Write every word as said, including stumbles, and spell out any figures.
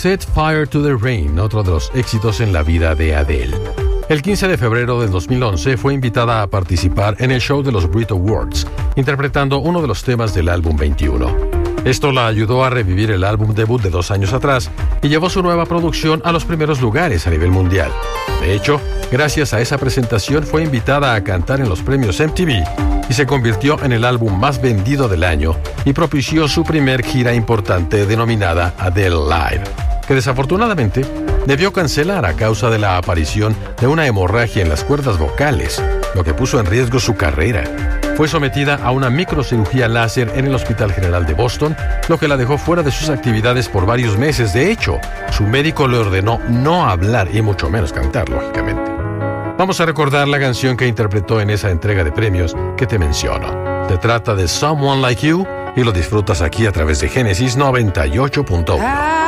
Set Fire to the Rain, otro de los éxitos en la vida de Adele. El quince de febrero del dos mil once fue invitada a participar en el show de los Brit Awards, interpretando uno de los temas del álbum veintiuno. Esto la ayudó a revivir el álbum debut de dos años atrás y llevó su nueva producción a los primeros lugares a nivel mundial. De hecho, gracias a esa presentación fue invitada a cantar en los premios M T V y se convirtió en el álbum más vendido del año y propició su primer gira importante denominada Adele Live, que desafortunadamente debió cancelar a causa de la aparición de una hemorragia en las cuerdas vocales, lo que puso en riesgo su carrera. Fue sometida a una microcirugía láser en el Hospital General de Boston, lo que la dejó fuera de sus actividades por varios meses. De hecho, su médico le ordenó no hablar y mucho menos cantar, lógicamente. Vamos a recordar la canción que interpretó en esa entrega de premios que te menciono. Se trata de Someone Like You y lo disfrutas aquí a través de Génesis noventa y ocho punto uno.